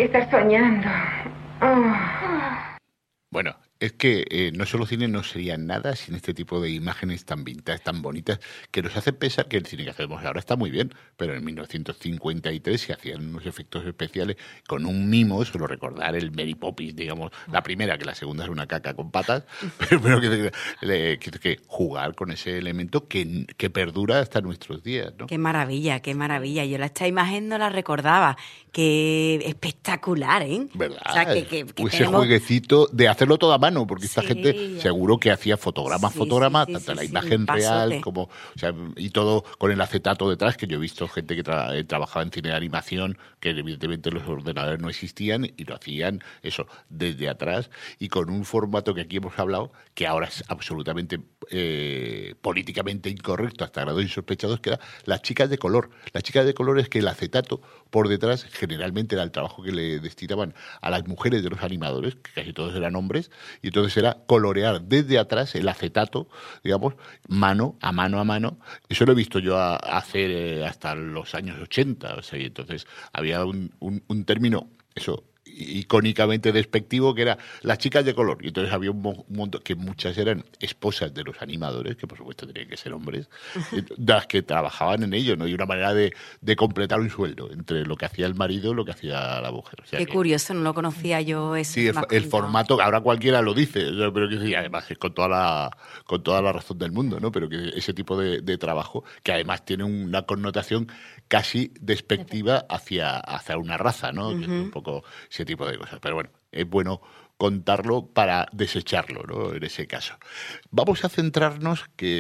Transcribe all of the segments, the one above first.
estar soñando. Oh. Bueno, es que no solo cine no sería nada sin este tipo de imágenes tan vintage, tan bonitas, que nos hacen pensar que el cine que hacemos ahora está muy bien, pero en 1953 se hacían unos efectos especiales con un mimo, solo recordar el Mary Poppins, digamos, la primera, que la segunda es una caca con patas, pero que jugar con ese elemento que perdura hasta nuestros días, ¿no? Qué maravilla, qué maravilla. Yo esta imagen no la recordaba. Qué espectacular, ¿eh? ¿Verdad? O sea, que Ese tenemos... jueguecito de hacerlo todo a mano, porque esta Sí, gente seguro que hacía fotograma, sí, tanto la sí, imagen un real pasote. como, o sea, y todo con el acetato detrás, que yo he visto gente que trabajaba en cine de animación, que evidentemente los ordenadores no existían y lo hacían eso desde atrás y con un formato que aquí hemos hablado, que ahora es absolutamente políticamente incorrecto hasta grados insospechados, que era las chicas de color. Las chicas de color es que el acetato por detrás generalmente era el trabajo que le destinaban a las mujeres de los animadores, que casi todos eran hombres, y entonces era colorear desde atrás el acetato, digamos, mano a mano a mano. Eso lo he visto yo hacer hasta los años 80, o sea, y entonces había un término, eso, icónicamente despectivo, que era las chicas de color, y entonces había un montón, que muchas eran esposas de los animadores, que por supuesto tenían que ser hombres, las que trabajaban en ello, ¿no? Y una manera de completar un sueldo entre lo que hacía el marido y lo que hacía la mujer. O sea, Qué curioso, no lo conocía yo eso. sí, que me has el contado. formato, ahora cualquiera lo dice, o sea, pero que sí, además es con toda la razón del mundo, ¿no? Pero que ese tipo de trabajo, que además tiene una connotación casi despectiva hacia una raza, ¿no? Que es un poco ese tipo de cosas. Pero bueno, es bueno contarlo para desecharlo, ¿no? En ese caso. Vamos a centrarnos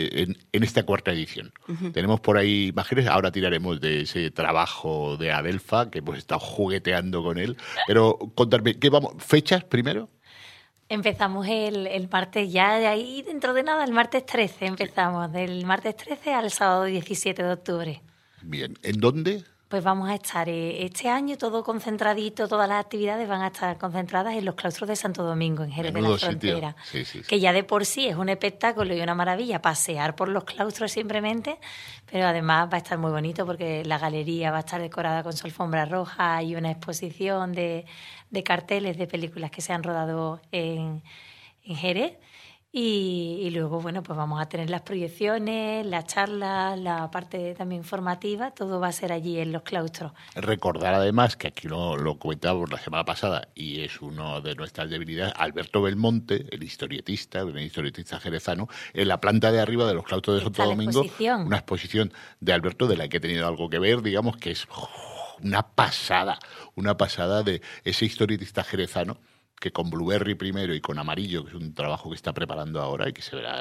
en esta cuarta edición. Tenemos por ahí imágenes, ahora tiraremos de ese trabajo de Adelfa, que hemos estado jugueteando con él, pero contarme, ¿qué vamos? ¿Fechas primero? Empezamos el martes, ya de ahí dentro de nada, el martes 13 empezamos, del martes 13 al sábado 17 de octubre. Bien, ¿en dónde? Pues vamos a estar este año todo concentradito, todas las actividades van a estar concentradas en los claustros de Santo Domingo, en Jerez de Menudo la Frontera. sitio. Sí. Que ya de por sí es un espectáculo y una maravilla pasear por los claustros simplemente, pero además va a estar muy bonito porque la galería va a estar decorada con su alfombra roja y una exposición de carteles de películas que se han rodado en Jerez. Y luego, bueno, pues vamos a tener las proyecciones, las charlas, la parte también formativa, todo va a ser allí en los claustros. Recordar además que aquí lo comentábamos la semana pasada y es una de nuestras debilidades, Alberto Belmonte, el historietista jerezano, en la planta de arriba de los claustros de Santo Domingo, una exposición de Alberto de la que he tenido algo que ver, digamos, que es una pasada de ese historietista jerezano, que con Blueberry primero y con Amarillo, que es un trabajo que está preparando ahora y que se verá